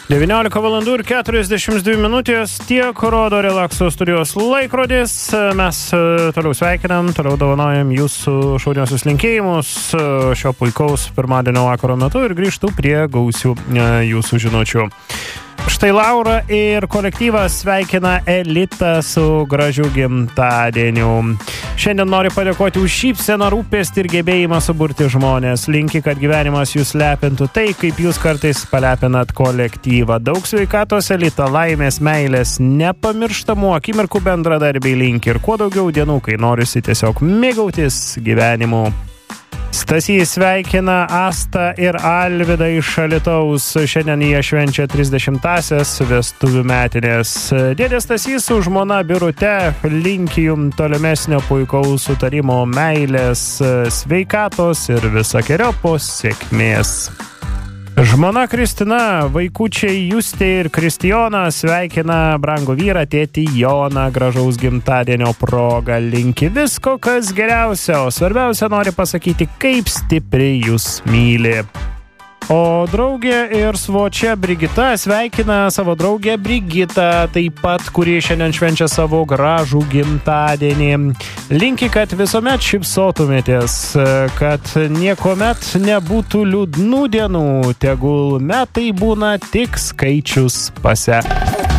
19 valandų ir 42 minutės, tiek rodo Relakso studijos laikrodis. Mes toliau sveikinam, toliau dovanojam jūsų šauniosius linkėjimus šio puikaus pirmadienio vakaro metu ir grįžtu prie gausių jūsų žinučių. Štai Laura ir kolektyvas sveikina Elitą su gražiu gimtadieniu. Šiandien noriu padėkoti už šypseną, rūpestį ir gebėjimą suburti žmonės. Linki, kad gyvenimas jūs lepintų tai, kaip jūs kartais palepinat kolektyvą. Daug sveikatos, Elita, laimės, meilės, nepamirštamų akimirkų bendradarbiai linki ir kuo daugiau dienų, kai norisi tiesiog mėgautis gyvenimu. Stasys sveikina Astą ir Alvydą iš Alytaus. Šiandien jie švenčia 30-asias vestuvių metinės. Dėdė Stasys su žmona Birute linki jums tolimesnio puikaus sutarimo, meilės, sveikatos ir visokeriopos sėkmės. Žmona Kristina, vaikučiai Justė ir Kristijoną sveikina brangų vyrą tėtį Joną gražaus gimtadienio proga. Linki visko, kas geriausia, o svarbiausia nori pasakyti, kaip stipriai jūs myli. O draugė ir svočia Brigita sveikina savo draugę Brigitą, taip pat, kuri šiandien švenčia savo gražų gimtadienį. Linki, kad visuomet šypsotumėtės, kad niekuomet nebūtų liūdnų dienų, tegul metai būna tik skaičius pase.